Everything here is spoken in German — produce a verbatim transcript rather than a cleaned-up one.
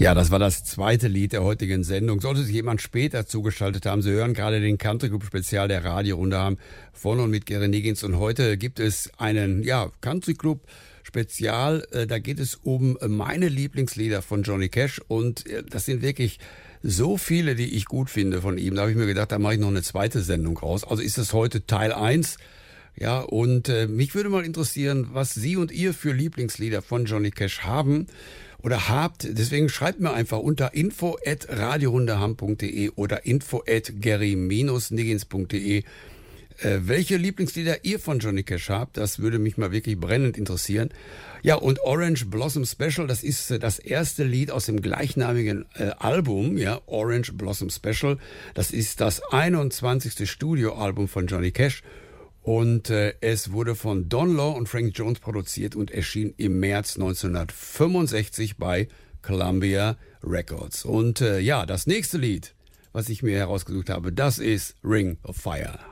Ja, das war das zweite Lied der heutigen Sendung. Sollte sich jemand später zugeschaltet haben, Sie hören gerade den Country Club Spezial der Radiorunde haben von und mit Gary Niggins. Und heute gibt es einen, ja, Country Club Spezial. Da geht es um meine Lieblingslieder von Johnny Cash. Und das sind wirklich so viele, die ich gut finde von ihm. Da habe ich mir gedacht, da mache ich noch eine zweite Sendung raus. Also ist es heute Teil eins. Ja, und äh, mich würde mal interessieren, was Sie und ihr für Lieblingslieder von Johnny Cash haben oder habt. Deswegen schreibt mir einfach unter info at radiorundeham punkt de oder info at gary niggins punkt de, äh, welche Lieblingslieder ihr von Johnny Cash habt. Das würde mich mal wirklich brennend interessieren. Ja, und Orange Blossom Special, das ist äh, das erste Lied aus dem gleichnamigen äh, Album, ja, Orange Blossom Special. Das ist das einundzwanzigste Studioalbum von Johnny Cash. Und äh, es wurde von Don Law und Frank Jones produziert und erschien im März neunzehnhundertfünfundsechzig bei Columbia Records. Und äh, ja, das nächste Lied, was ich mir herausgesucht habe, das ist Ring of Fire.